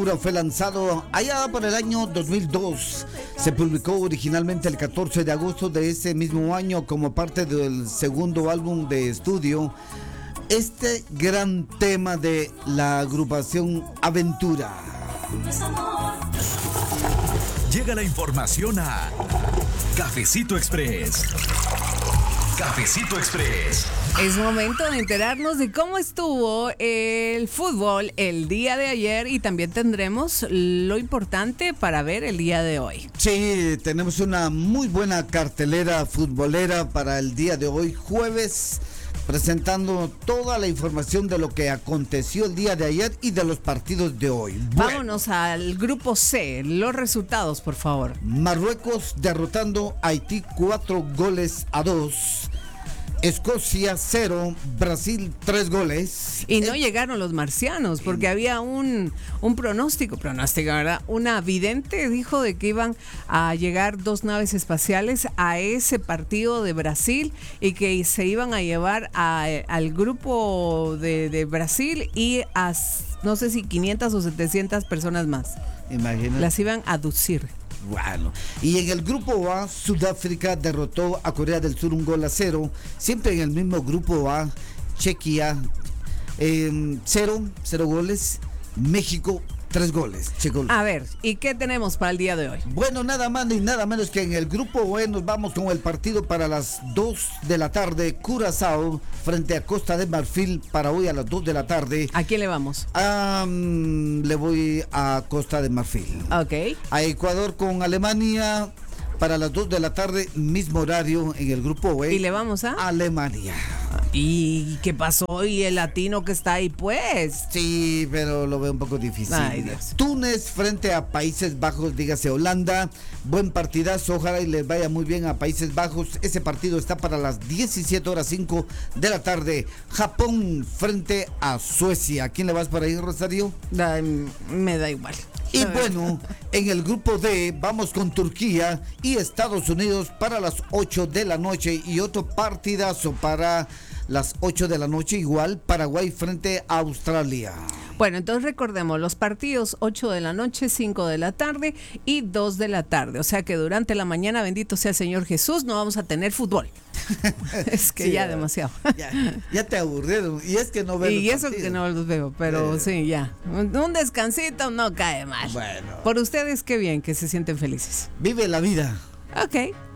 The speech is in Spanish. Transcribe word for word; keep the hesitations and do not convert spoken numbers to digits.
Fue lanzado allá por el año dos mil dos. Se publicó originalmente el catorce de agosto de ese mismo año como parte del segundo álbum de estudio. Este gran tema de la agrupación Aventura. Llega la información a Cafecito Express. Cafecito Express. Es momento de enterarnos de cómo estuvo el fútbol el día de ayer y también tendremos lo importante para ver el día de hoy. Sí, tenemos una muy buena cartelera futbolera para el día de hoy, jueves, presentando toda la información de lo que aconteció el día de ayer y de los partidos de hoy. Bueno, vámonos al grupo C, los resultados, por favor. Marruecos derrotando a Haití cuatro goles a dos. Escocia cero, Brasil tres goles. Y no eh, llegaron los marcianos, porque había un, un pronóstico, pronóstico, ¿verdad? Una vidente dijo de que iban a llegar dos naves espaciales a ese partido de Brasil y que se iban a llevar a, al grupo de, de Brasil y a no sé si quinientas o setecientas personas más. Imagínate. Las iban a aducir. Bueno, y en el grupo A, Sudáfrica derrotó a Corea del Sur un gol a cero. Siempre en el mismo grupo A, Chequia eh, cero, cero goles. México tres goles. Checo. A ver, ¿y qué tenemos para el día de hoy? Bueno, nada más ni nada menos que en el grupo E nos vamos con el partido para las dos de la tarde. Curazao frente a Costa de Marfil para hoy a las dos de la tarde. ¿A quién le vamos? Um, le voy a Costa de Marfil. Ok. A Ecuador con Alemania para las dos de la tarde, mismo horario en el grupo E. ¿Y le vamos a? Alemania. ¿Y qué pasó? ¿Y el latino que está ahí, pues? Sí, pero lo veo un poco difícil. Ay, Dios. Túnez frente a Países Bajos, dígase Holanda. Buen partidazo, ojalá y les vaya muy bien a Países Bajos. Ese partido está para las diecisiete horas cinco de la tarde. Japón frente a Suecia. ¿A quién le vas por ahí, Rosario? Da, me da igual. Y bueno, en el grupo D vamos con Turquía y Estados Unidos para las ocho de la noche y otro partidazo para las ocho de la noche, igual Paraguay frente a Australia. Bueno, entonces recordemos los partidos ocho de la noche, cinco de la tarde y dos de la tarde. O sea que durante la mañana, bendito sea el Señor Jesús, no vamos a tener fútbol. Es que sí, ya demasiado. Ya, ya te aburrieron. Y es que no veo. Y eso partidos. Que no los veo, pero eh. sí, ya. Un descansito no cae mal. Bueno. Por ustedes, qué bien, que se sienten felices. Vive la vida. Ok.